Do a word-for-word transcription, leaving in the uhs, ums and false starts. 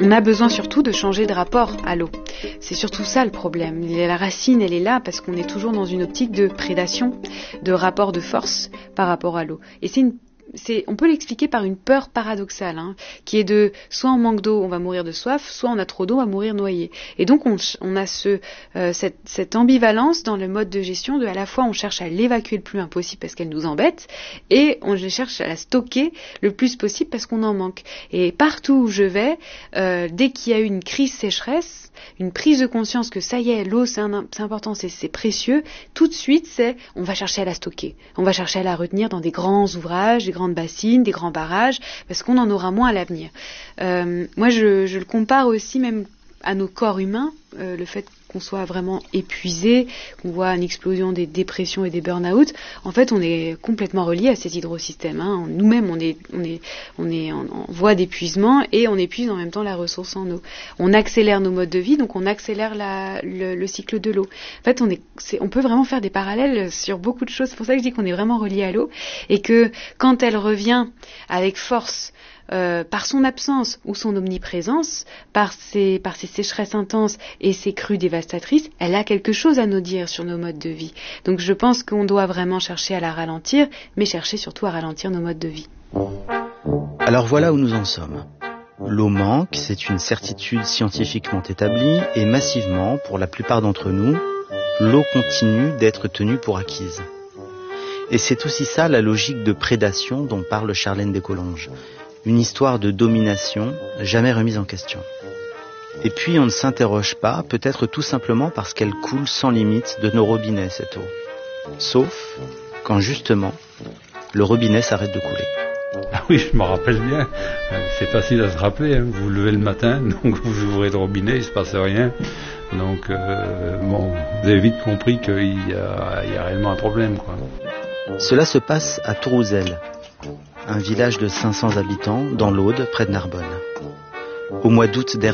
on a besoin surtout de changer de rapport à l'eau. C'est surtout ça le problème. La racine, elle est là parce qu'on est toujours dans une optique de prédation, de rapport de force par rapport à l'eau. Et c'est une C'est, on peut l'expliquer par une peur paradoxale, hein, qui est de soit on manque d'eau, on va mourir de soif, soit on a trop d'eau, on va mourir noyé. Et donc on, on a ce, euh, cette, cette ambivalence dans le mode de gestion de à la fois on cherche à l'évacuer le plus loin possible parce qu'elle nous embête, et on cherche à la stocker le plus possible parce qu'on en manque. Et partout où je vais, euh, dès qu'il y a eu une crise sécheresse, une prise de conscience que ça y est, l'eau c'est, un, c'est important, c'est, c'est précieux, tout de suite c'est on va chercher à la stocker, on va chercher à la retenir dans des grands ouvrages, des grandes bassines, des grands barrages, parce qu'on en aura moins à l'avenir. Euh, moi, je, je le compare aussi même à nos corps humains, euh, le fait qu'on soit vraiment épuisé, qu'on voit une explosion des dépressions et des burn-out. En fait, on est complètement relié à ces hydrosystèmes. Hein. Nous-mêmes, on est, on est, on est en, en voie d'épuisement et on épuise en même temps la ressource en eau. On accélère nos modes de vie, donc on accélère la, le, le cycle de l'eau. En fait, on, est, c'est, on peut vraiment faire des parallèles sur beaucoup de choses. C'est pour ça que je dis qu'on est vraiment relié à l'eau et que quand elle revient avec force, Euh, par son absence ou son omniprésence, par ses, par ses sécheresses intenses et ses crues dévastatrices, elle a quelque chose à nous dire sur nos modes de vie. Donc je pense qu'on doit vraiment chercher à la ralentir, mais chercher surtout à ralentir nos modes de vie. Alors voilà où nous en sommes. L'eau manque, c'est une certitude scientifiquement établie, et massivement, pour la plupart d'entre nous, l'eau continue d'être tenue pour acquise. Et c'est aussi ça la logique de prédation dont parle Charlène Descollonges. Une histoire de domination jamais remise en question. Et puis on ne s'interroge pas, peut-être tout simplement parce qu'elle coule sans limite de nos robinets, cette eau. Sauf quand justement, le robinet s'arrête de couler. Ah oui, je me rappelle bien. C'est facile à se rappeler. Hein. Vous vous levez le matin, donc vous ouvrez le robinet, il ne se passe rien. Donc euh, bon, vous avez vite compris qu'il y a, il y a réellement un problème, quoi. Cela se passe à Tourouzel, un village de cinq cents habitants dans l'Aude, près de Narbonne. Au mois d'août dernier,